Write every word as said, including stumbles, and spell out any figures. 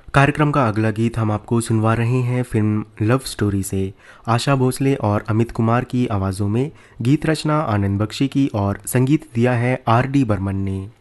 कार्यक्रम का अगला गीत हम आपको सुनवा रहे हैं फिल्म लव स्टोरी से। आशा भोसले और अमित कुमार की आवाज़ों में गीत रचना आनंद बख्शी की और संगीत दिया है आर डी बर्मन ने।